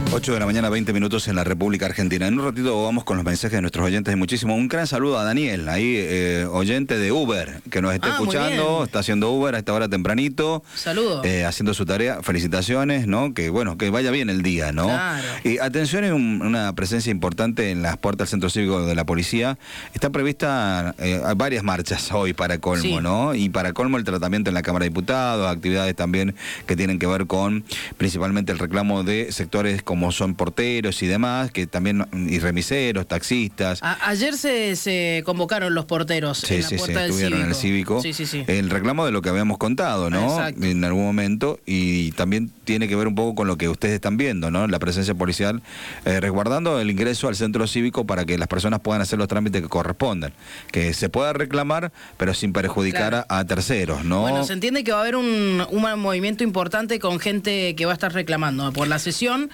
8 de la mañana, 20 minutos en la República Argentina. En un ratito vamos con los mensajes de nuestros oyentes. Muchísimo. Un gran saludo a Daniel, ahí oyente de Uber, que nos está escuchando, está haciendo Uber a esta hora tempranito. Saludo. Haciendo su tarea. Felicitaciones, ¿no? Que bueno, que vaya bien el día, ¿no? Claro. Y atención, hay una presencia importante en las puertas del Centro Cívico de la Policía. Está prevista varias marchas hoy para colmo, sí, ¿no? Y para colmo el tratamiento en la Cámara de Diputados, actividades también que tienen que ver con principalmente el reclamo de sectores como son porteros y demás, que también, y remiseros, taxistas. Ayer se convocaron los porteros en la puerta del estuvieron en el Cívico. Sí. El reclamo de lo que habíamos contado, ¿no? Exacto. En algún momento, y también tiene que ver un poco con lo que ustedes están viendo, ¿no? La presencia policial resguardando el ingreso al centro cívico para que las personas puedan hacer los trámites que correspondan. Que se pueda reclamar, pero sin perjudicar a terceros, ¿no? Bueno, se entiende que va a haber un movimiento importante con gente que va a estar reclamando por la sesión.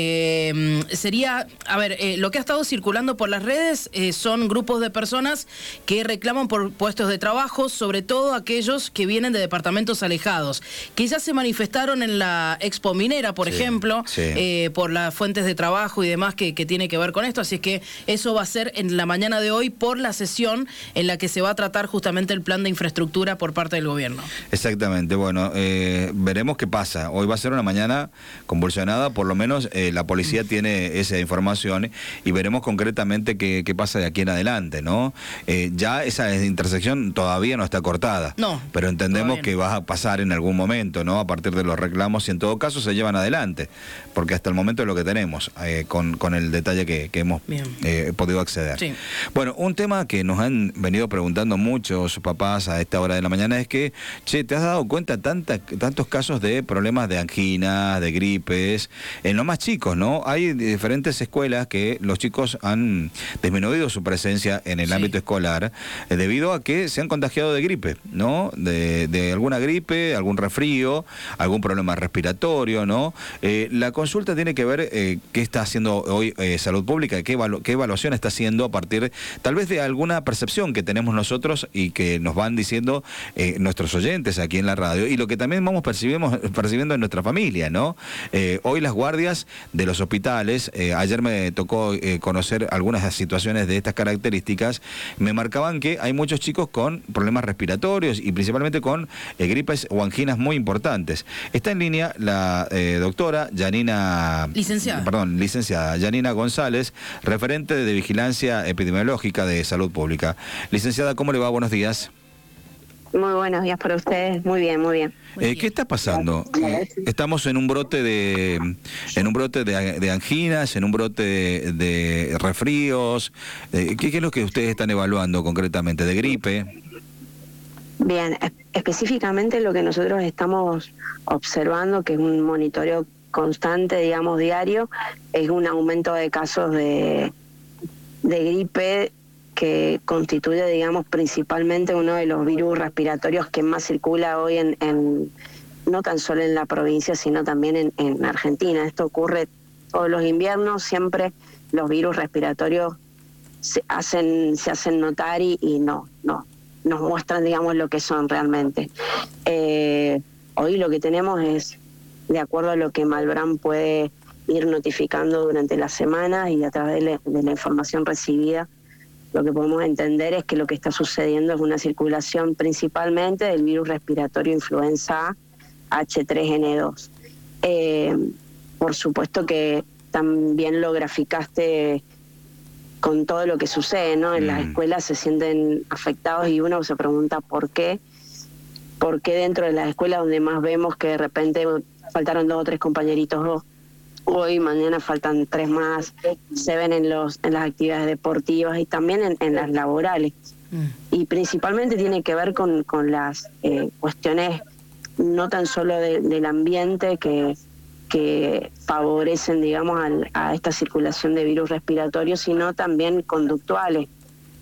Sería, lo que ha estado circulando por las redes son grupos de personas que reclaman por puestos de trabajo, sobre todo aquellos que vienen de departamentos alejados, que ya se manifestaron en la Expo Minera, por ejemplo, por las fuentes de trabajo y demás que tiene que ver con esto, así es que eso va a ser en la mañana de hoy por la sesión en la que se va a tratar justamente el plan de infraestructura por parte del gobierno. Exactamente, bueno, veremos qué pasa. Hoy va a ser una mañana convulsionada, por lo menos la policía tiene esa información y veremos concretamente qué pasa de aquí en adelante, ¿no? Ya esa intersección todavía no está cortada, pero entendemos que va a pasar en algún momento, ¿no? A partir de los reclamos y en todo caso se llevan adelante, porque hasta el momento es lo que tenemos, con el detalle que hemos podido acceder. Sí. Bueno, un tema que nos han venido preguntando muchos papás a esta hora de la mañana es que, che, ¿te has dado cuenta tantos casos de problemas de angina, de gripes, en los más chicos, ¿no? Hay diferentes escuelas que los chicos han disminuido su presencia en el ámbito escolar debido a que se han contagiado de gripe, ¿no? De alguna gripe, algún resfrío, algún problema respiratorio, ¿no? La consulta tiene que ver qué está haciendo hoy Salud Pública, qué evaluación está haciendo a partir tal vez de alguna percepción que tenemos nosotros y que nos van diciendo nuestros oyentes aquí en la radio y lo que también vamos percibiendo en nuestra familia, ¿no? Hoy las guardias de los hospitales, ayer me tocó conocer algunas situaciones de estas características, me marcaban que hay muchos chicos con problemas respiratorios y principalmente con gripes o anginas muy importantes. Está en línea la doctora licenciada Yanina González, referente de Vigilancia Epidemiológica de Salud Pública. Licenciada, ¿cómo le va? Buenos días. Muy buenos días para ustedes, muy bien. ¿Qué está pasando? Estamos en un brote de anginas, en un brote de resfríos. ¿Qué es lo que ustedes están evaluando concretamente? ¿De gripe? Bien, específicamente lo que nosotros estamos observando, que es un monitoreo constante, digamos, diario, es un aumento de casos de gripe que constituye, digamos, principalmente uno de los virus respiratorios que más circula hoy no tan solo en la provincia, sino también en Argentina. Esto ocurre todos los inviernos, siempre los virus respiratorios se hacen notar y nos muestran, digamos, lo que son realmente. Hoy lo que tenemos es, de acuerdo a lo que Malbrán puede ir notificando durante la semana y a través de la información recibida, lo que podemos entender es que lo que está sucediendo es una circulación principalmente del virus respiratorio influenza A H3N2. Por supuesto que también lo graficaste con todo lo que sucede, ¿no? En las escuelas se sienten afectados y uno se pregunta por qué. ¿Por qué dentro de las escuelas donde más vemos que de repente faltaron 2 o 3 compañeritos hoy, mañana faltan 3 más, se ven en las actividades deportivas y también en las laborales? Y principalmente tiene que ver con las cuestiones no tan solo del ambiente que favorecen, digamos, a esta circulación de virus respiratorios, sino también conductuales.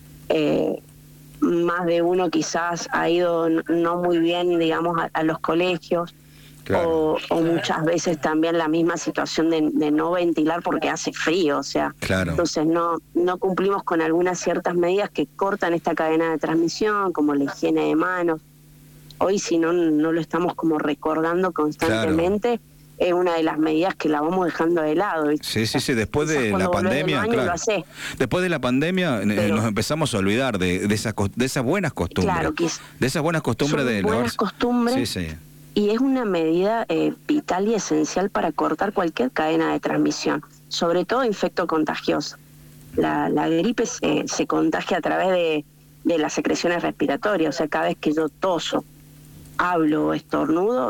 Más de uno quizás ha ido no muy bien, digamos, a los colegios. Claro. O muchas veces también la misma situación de no ventilar porque hace frío, o sea, entonces no cumplimos con algunas ciertas medidas que cortan esta cadena de transmisión, como la higiene de manos. Hoy si no lo estamos como recordando constantemente, es una de las medidas que la vamos dejando de lado. Sí, después de la pandemia, claro. Después de la pandemia nos empezamos a olvidar de esas buenas costumbres. Claro, de esas buenas costumbres de buenas costumbres. Sí. Y es una medida vital y esencial para cortar cualquier cadena de transmisión, sobre todo infecto contagioso. La gripe se contagia a través de las secreciones respiratorias, o sea, cada vez que yo toso, hablo o estornudo,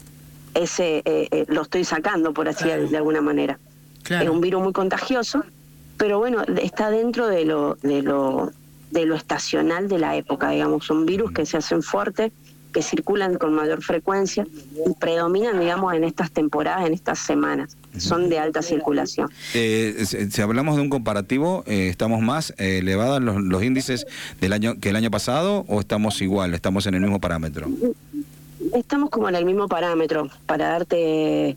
lo estoy sacando, por así de alguna manera. Claro. Es un virus muy contagioso, pero bueno, está dentro de lo estacional de la época, digamos. Son virus que se hacen fuertes, que circulan con mayor frecuencia y predominan, digamos, en estas temporadas, en estas semanas. Son de alta circulación. Si hablamos de un comparativo, ¿estamos más elevados los índices que el año pasado o estamos igual, estamos en el mismo parámetro? Estamos como en el mismo parámetro. Para darte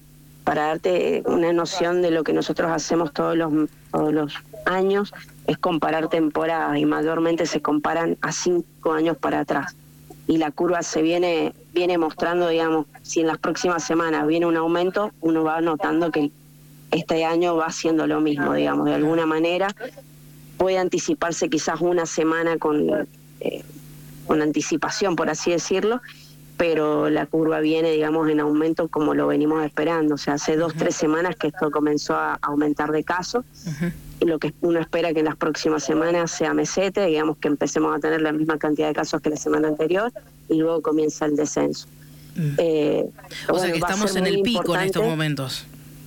una noción de lo que nosotros hacemos todos los años, es comparar temporadas, y mayormente se comparan a 5 años para atrás. Y la curva se viene mostrando, digamos, si en las próximas semanas viene un aumento, uno va notando que este año va haciendo lo mismo, digamos, de alguna manera. Puede anticiparse quizás una semana con anticipación, por así decirlo, pero la curva viene, digamos, en aumento como lo venimos esperando. O sea, hace 2-3 semanas que esto comenzó a aumentar de casos. Y lo que uno espera que en las próximas semanas sea mesete, digamos, que empecemos a tener la misma cantidad de casos que la semana anterior, y luego comienza el descenso. O sea que estamos en el pico en estos momentos.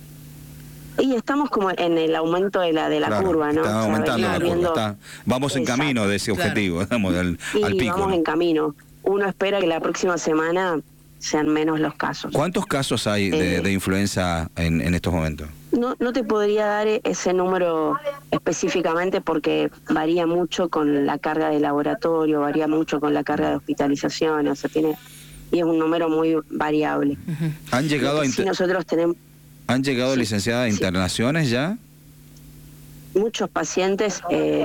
Y estamos como en el aumento de la claro, curva, ¿no? Está aumentando la curva. Vamos en camino de ese objetivo, digamos, al pico. Vamos en camino. Uno espera que la próxima semana sean menos los casos. ¿Cuántos casos hay de influenza en estos momentos? No te podría dar ese número específicamente porque varía mucho con la carga de laboratorio, varía mucho con la carga de hospitalización, o sea, y es un número muy variable. ¿Han llegado nosotros tenemos... ¿Han llegado, licenciada, a internaciones ya? Muchos pacientes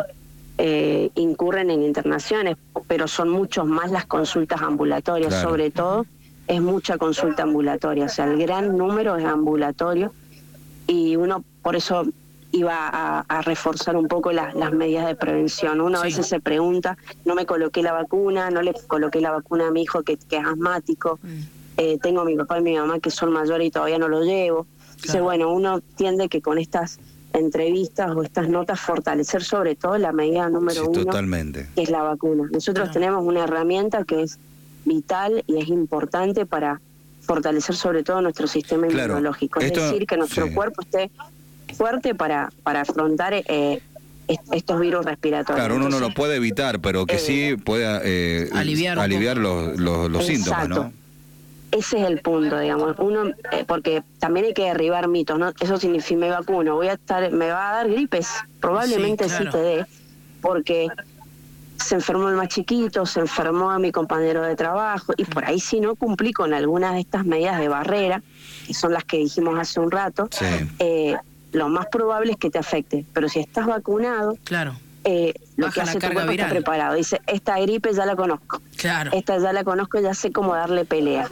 incurren en internaciones, pero son muchos más las consultas ambulatorias, claro. Sobre todo es mucha consulta ambulatoria, o sea, el gran número es ambulatorio, y uno por eso iba a reforzar un poco las medidas de prevención. Uno a veces se pregunta, no me coloqué la vacuna, no le coloqué la vacuna a mi hijo que es asmático, tengo a mi papá y mi mamá que son mayores y todavía no lo llevo. Entonces, bueno, uno tiende que con estas entrevistas o estas notas fortalecer sobre todo la medida número uno, totalmente, que es la vacuna. Nosotros tenemos una herramienta que es vital y es importante para fortalecer sobre todo nuestro sistema inmunológico. Es decir, que nuestro cuerpo esté fuerte para afrontar estos virus respiratorios. Claro, uno no lo puede evitar, pero que sí pueda aliviar los síntomas, ¿no? Ese es el punto, digamos. Uno, porque también hay que derribar mitos, ¿no? Eso significa, me vacuno, me va a dar gripes, probablemente sí te dé, porque se enfermó el más chiquito, se enfermó a mi compañero de trabajo, y por ahí si no cumplí con algunas de estas medidas de barrera, que son las que dijimos hace un rato, lo más probable es que te afecte. Pero si estás vacunado, lo que hace tu cuerpo está preparado. Dice, esta gripe ya la conozco, esta ya la conozco, ya sé cómo darle pelea.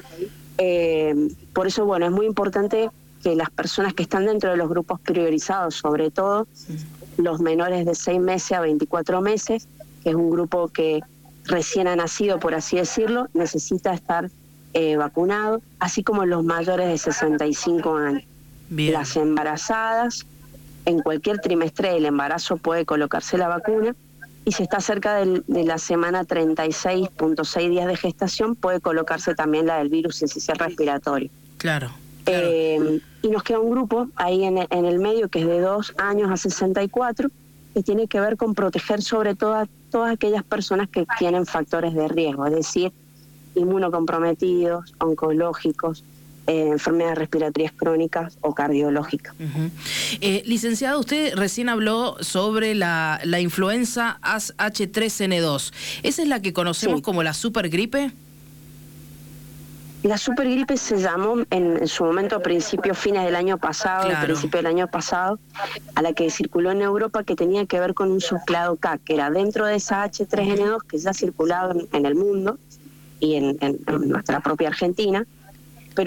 Por eso, bueno, es muy importante que las personas que están dentro de los grupos priorizados, sobre todo los menores de 6 meses a 24 meses, que es un grupo que recién ha nacido, por así decirlo, necesita estar vacunado, así como los mayores de 65 años. Bien. Las embarazadas, en cualquier trimestre del embarazo puede colocarse la vacuna, y si está cerca de la semana 36.6 días de gestación, puede colocarse también la del virus sincicial respiratorio. Claro. Y nos queda un grupo ahí en el medio, que es de 2 años a 64, que tiene que ver con proteger sobre todo a todas aquellas personas que tienen factores de riesgo, es decir, inmunocomprometidos, oncológicos, enfermedades respiratorias crónicas o cardiológicas. Licenciado, usted recién habló sobre la influenza H3N2. ¿Esa es la que conocemos como la supergripe? La supergripe se llamó en su momento a fines del año pasado, principio del año pasado, a la que circuló en Europa, que tenía que ver con un soplado K, que era dentro de esa H3N2 que ya circulaba en el mundo y en nuestra propia Argentina, pero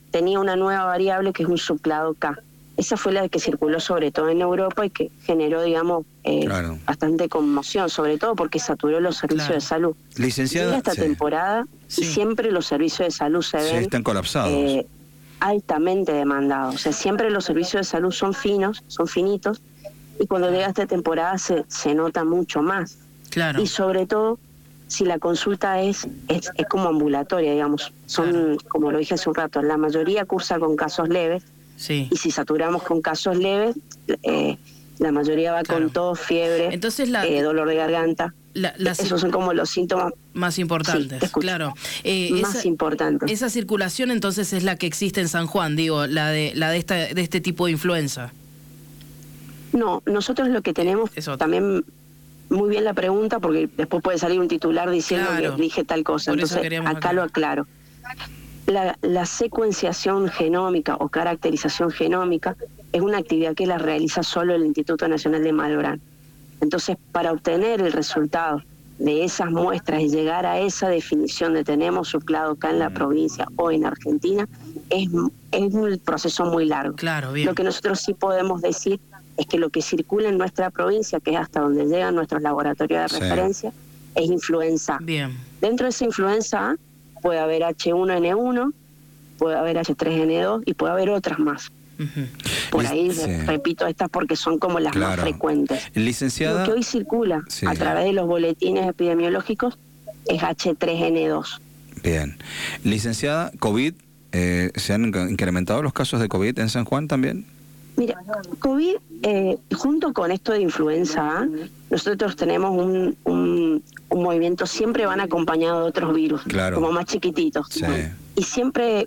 tenía una nueva variable que es un subclado K. Esa fue la que circuló sobre todo en Europa y que generó, digamos, bastante conmoción, sobre todo porque saturó los servicios de salud. Licenciada, llega esta temporada y siempre los servicios de salud se ven están colapsados. Altamente demandados. O sea, siempre los servicios de salud son finitos, y cuando llega esta temporada se nota mucho más. Claro. Y sobre todo, si la consulta es como ambulatoria, digamos, son, como lo dije hace un rato, la mayoría cursa con casos leves. Sí. Y si saturamos con casos leves, la mayoría va con tos, fiebre, entonces dolor de garganta. Esos son como los síntomas más importantes. Sí, claro. Más importantes. Esa circulación entonces es la que existe en San Juan, digo, la de este tipo de influenza. No, nosotros lo que tenemos también, muy bien la pregunta, porque después puede salir un titular diciendo que dije tal cosa. Entonces, acá lo aclaro. La secuenciación genómica o caracterización genómica es una actividad que la realiza solo el Instituto Nacional de Malbrán. Entonces, para obtener el resultado de esas muestras y llegar a esa definición de tenemos subclado acá en la provincia o en Argentina, es un proceso muy largo. Claro, bien. Lo que nosotros sí podemos decir es que lo que circula en nuestra provincia, que es hasta donde llegan nuestros laboratorios de referencia, es influenza A. Bien. Dentro de esa influenza A puede haber H1N1, puede haber H3N2 y puede haber otras más. Por ahí repito estas porque son como las más frecuentes. Licenciada, lo que hoy circula a través de los boletines epidemiológicos es H3N2. Bien. Licenciada, COVID, ¿se han incrementado los casos de COVID en San Juan también? Mira, COVID, junto con esto de influenza A, nosotros tenemos un movimiento, siempre van acompañados de otros virus, como más chiquititos. Y siempre